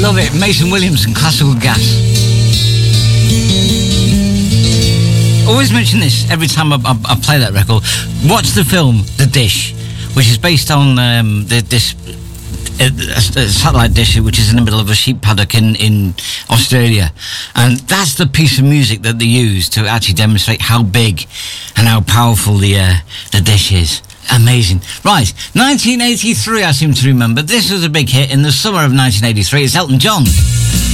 Love it. Mason Williamson, Classical Gas. Always mention this every time I play that record. Watch the film The Dish, which is based on this satellite dish which is in the middle of a sheep paddock in Australia, and that's the piece of music that they use to actually demonstrate how big and how powerful the dish is. Amazing. Right, 1983 I seem to remember. This was a big hit in the summer of 1983. It's Elton John.